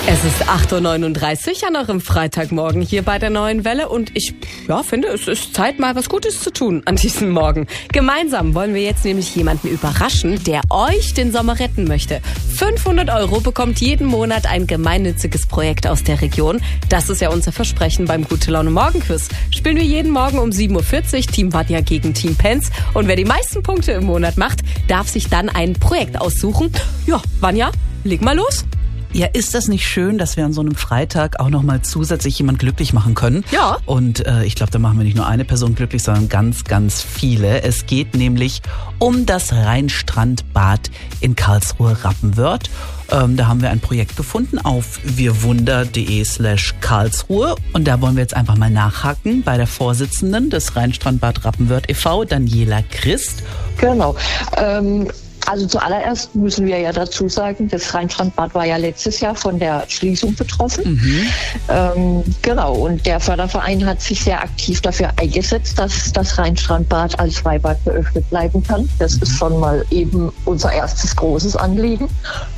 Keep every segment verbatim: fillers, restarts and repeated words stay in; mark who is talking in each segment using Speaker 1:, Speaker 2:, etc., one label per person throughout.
Speaker 1: Es ist acht Uhr neununddreißig an eurem Freitagmorgen hier bei der Neuen Welle und ich ja, finde, es ist Zeit, mal was Gutes zu tun an diesem Morgen. Gemeinsam wollen wir jetzt nämlich jemanden überraschen, der euch den Sommer retten möchte. fünfhundert Euro bekommt jeden Monat ein gemeinnütziges Projekt aus der Region. Das ist ja unser Versprechen beim Gute Laune Morgenquiz. Spielen wir jeden Morgen um sieben Uhr vierzig, Team Vanja gegen Team Penz. Und wer die meisten Punkte im Monat macht, darf sich dann ein Projekt aussuchen. Ja, Vanja, leg mal los.
Speaker 2: Ja, ist das nicht schön, dass wir an so einem Freitag auch nochmal zusätzlich jemand glücklich machen können?
Speaker 1: Ja.
Speaker 2: Und äh, ich glaube, da machen wir nicht nur eine Person glücklich, sondern ganz, ganz viele. Es geht nämlich um das Rheinstrandbad in Karlsruhe-Rappenwörth. Ähm, da haben wir ein Projekt gefunden auf wirwunder.de slash Karlsruhe. Und da wollen wir jetzt einfach mal nachhaken bei der Vorsitzenden des Rheinstrandbad Rappenwörth e V, Daniela Christ.
Speaker 3: Genau. Ähm Also zuallererst müssen wir ja dazu sagen, das Rheinstrandbad war ja letztes Jahr von der Schließung betroffen. Mhm. Ähm, genau, und der Förderverein hat sich sehr aktiv dafür eingesetzt, dass das Rheinstrandbad als Freibad geöffnet bleiben kann. Das mhm. ist schon mal eben unser erstes großes Anliegen.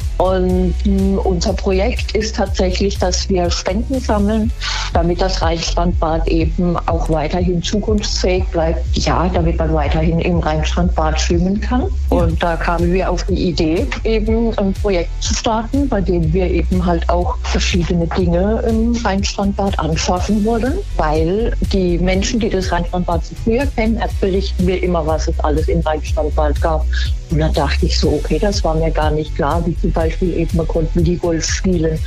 Speaker 3: Und mh, unser Projekt ist tatsächlich, dass wir Spenden sammeln, damit das Rheinstrandbad eben auch weiterhin zukunftsfähig bleibt. Ja, damit man weiterhin im Rheinstrandbad schwimmen kann. Ja. Und da kamen wir auf die Idee, eben ein Projekt zu starten, bei dem wir eben halt auch verschiedene Dinge im Rheinstrandbad anschaffen wollen, weil die Menschen, die das Rheinstrandbad so früher kennen, berichten mir immer, was es alles im Rheinstrandbad gab. Und dann dachte ich so, okay, das war mir gar nicht klar, wie zum Beispiel eben, man konnte Minigolf spielen.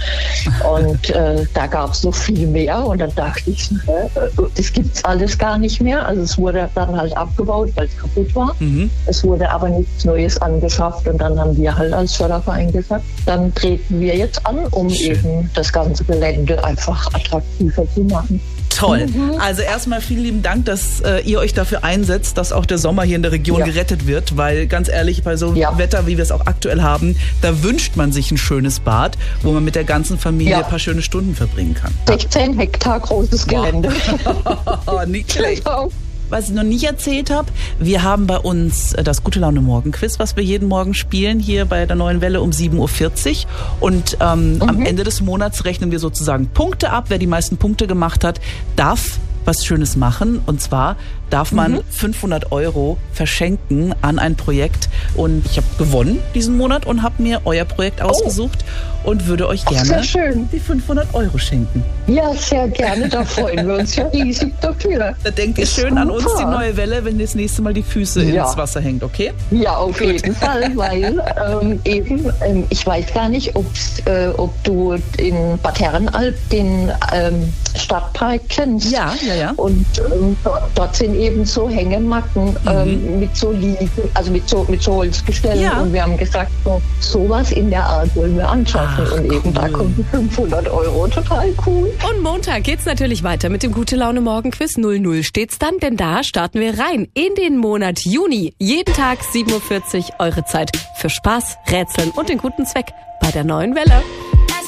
Speaker 3: Und äh, da gab es noch viel mehr. Und dann dachte ich, hä, das gibt es alles gar nicht mehr. Also es wurde dann halt abgebaut, weil es kaputt war. Mhm. Es wurde aber nichts Neues angeschafft. Und dann haben wir halt als Förderverein gesagt, dann treten wir jetzt an, um Schön. eben das ganze Gelände einfach attraktiver zu machen.
Speaker 2: Toll. Mhm. Also erstmal vielen lieben Dank, dass äh, ihr euch dafür einsetzt, dass auch der Sommer hier in der Region ja. gerettet wird, weil ganz ehrlich, bei so einem ja. Wetter, wie wir es auch aktuell haben, da wünscht man sich ein schönes Bad, wo man mit der ganzen Familie ja. ein paar schöne Stunden verbringen kann.
Speaker 3: sechzehn Hektar großes Gelände.
Speaker 2: Wow. Nicht schlecht. Was ich noch nicht erzählt habe, wir haben bei uns das Gute Laune Morgenquiz, was wir jeden Morgen spielen, hier bei der Neuen Welle um sieben Uhr vierzig. Und ähm, mhm. am Ende des Monats rechnen wir sozusagen Punkte ab. Wer die meisten Punkte gemacht hat, darf was Schönes machen. Und zwar darf man mhm. fünfhundert Euro verschenken an ein Projekt. Und ich habe gewonnen diesen Monat und habe mir euer Projekt ausgesucht oh. und würde euch gerne die fünfhundert Euro schenken.
Speaker 3: Ja, sehr gerne. Da freuen wir uns ja riesig dafür.
Speaker 2: Da denkt ihr schön super. An uns, die Neue Welle, wenn ihr das nächste Mal die Füße ja. ins Wasser hängt, okay?
Speaker 3: Ja, auf Gut. jeden Fall, weil ähm, eben, ähm, ich weiß gar nicht, äh, ob du in Bad Herrenalb den ähm, Stadtpark kennst.
Speaker 2: Ja, ja, ja.
Speaker 3: Und ähm, dort, dort sind eben so Hängematten mhm. ähm, mit so Liegen, also mit so, mit so Holzgestellen. Ja. Und wir haben gesagt, so, sowas in der Art wollen wir anschaffen. Ach, und eben cool. da kommen die fünfhundert Euro. Total cool.
Speaker 1: Und Montag geht's natürlich weiter mit dem Gute Laune Morgenquiz. null null steht's dann, denn da starten wir rein in den Monat Juni. Jeden Tag sieben Uhr vierzig, eure Zeit für Spaß, Rätseln und den guten Zweck bei der Neuen Welle.